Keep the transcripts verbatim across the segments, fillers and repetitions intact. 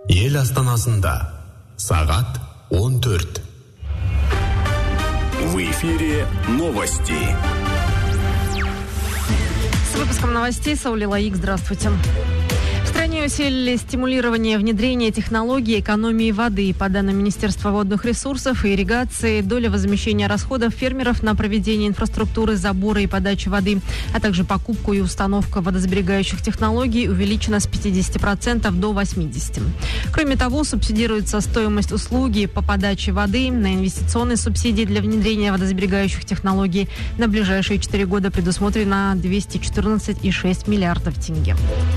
Ел астанасында сағат он төрт. В эфире новости. С выпуском новостей Саули Лаик. Здравствуйте. В стране усилили стимулирование внедрения технологий экономии воды. По данным Министерства водных ресурсов и ирригации, доля возмещения расходов фермеров на проведение инфраструктуры забора и подачи воды, а также покупку и установку водосберегающих технологий увеличена с пятидесяти процентов до восьмидесяти процентов. Кроме того, субсидируется стоимость услуги по подаче воды. На инвестиционные субсидии для внедрения водосберегающих технологий на ближайшие четыре года предусмотрено двести четырнадцать целых шесть десятых миллиардов тенге.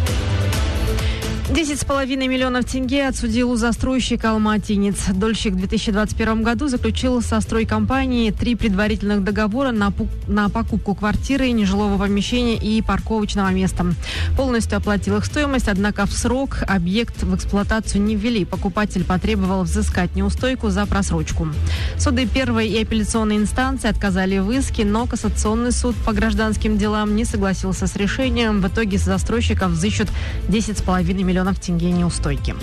десять с половиной миллионов тенге отсудил у застройщика «Алматинец». Дольщик в две тысячи двадцать первом году заключил со стройкомпанией три предварительных договора на, пу- на покупку квартиры, нежилого помещения и парковочного места. Полностью оплатил их стоимость, однако в срок объект в эксплуатацию не ввели. Покупатель потребовал взыскать неустойку за просрочку. Суды первой и апелляционной инстанции отказали в иске, но Кассационный суд по гражданским делам не согласился с решением. В итоге с застройщиков взыщут десять с половиной миллионов тенге неустойки.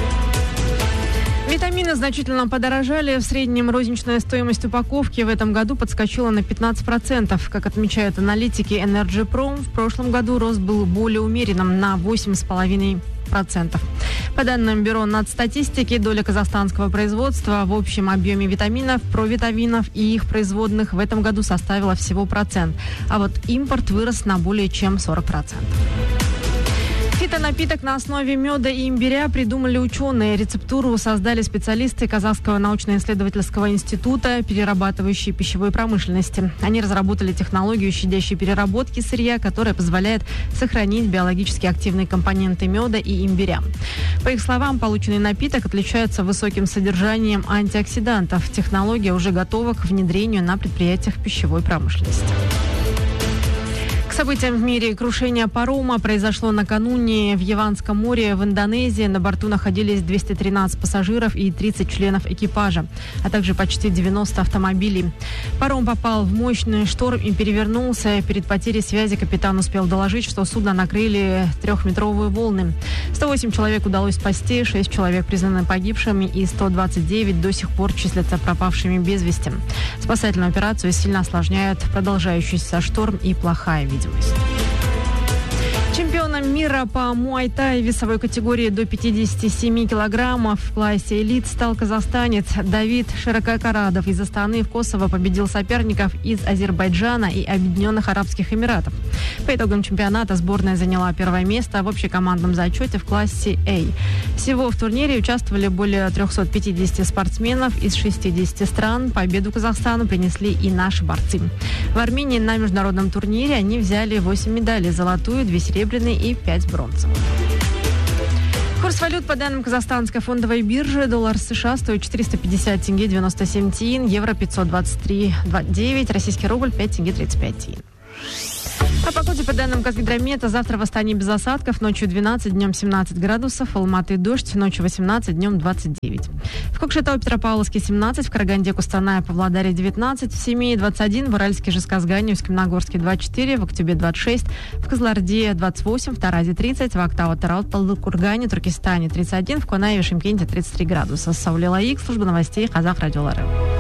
Витамины значительно подорожали. В среднем розничная стоимость упаковки в этом году подскочила на пятнадцать процентов. Как отмечают аналитики Energy Pro, в прошлом году рост был более умеренным на восемь с половиной процентов. По данным Бюро нацстатистики, доля казахстанского производства в общем объеме витаминов, провитаминов и их производных в этом году составила всего процент. А вот импорт вырос на более чем сорок процентов. Фитонапиток на основе меда и имбиря придумали ученые. Рецептуру создали специалисты Казахского научно-исследовательского института, перерабатывающие пищевой промышленности. Они разработали технологию щадящей переработки сырья, которая позволяет сохранить биологически активные компоненты меда и имбиря. По их словам, полученный напиток отличается высоким содержанием антиоксидантов. Технология уже готова к внедрению на предприятиях пищевой промышленности. Событиям в мире. Крушение парома произошло накануне в Яванском море в Индонезии. На борту находились двести тринадцать пассажиров и тридцать членов экипажа, а также почти девяносто автомобилей. Паром попал в мощный шторм и перевернулся. Перед потерей связи капитан успел доложить, что судно накрыли трехметровые волны. сто восемь человек удалось спасти, шесть человек признаны погибшими и сто двадцать девять до сих пор числятся пропавшими без вести. Спасательную операцию сильно осложняют продолжающийся шторм и плохая видимость. Чемпионом мира по муай-тай весовой категории до пятидесяти семи килограммов в классе элит стал казахстанец Давид Ширококарадов. Из Астаны в Косово победил соперников из Азербайджана и Объединенных Арабских Эмиратов. По итогам чемпионата сборная заняла первое место в общекомандном зачете в классе А. Всего в турнире участвовали более трехсот пятидесяти спортсменов из шестидесяти стран. Победу Казахстану принесли и наши борцы. В Армении на международном турнире они взяли восемь медалей: золотую, две серебряные и пять бронзовых. Курс валют по данным Казахстанской фондовой биржи. Доллар США стоит четыреста пятьдесят тенге девяносто семь тиын, евро пятьсот двадцать три девять, российский рубль пять тенге тридцать пять тиын. О погоде по данным Казгидромета. Завтра в Астане без осадков. Ночью двенадцать, днем семнадцать градусов. В Алматы дождь. Ночью восемнадцать, днем двадцать девять. В Кокшетау, Петропавловске семнадцать. В Караганде, Кустанае, Павлодаре девятнадцать. В Семее двадцать один. В Уральске, Жезказгане, Усть-Каменогорске двадцать четыре. В Актюбе двадцать шесть. В Кызылорде двадцать восемь. В Таразе тридцать. В Актау, Тарал, Талдыкургане, Туркестане тридцать один. В Конаеве, Шымкенте тридцать три градуса. Саули Лаик, служба новостей Казах радиолары.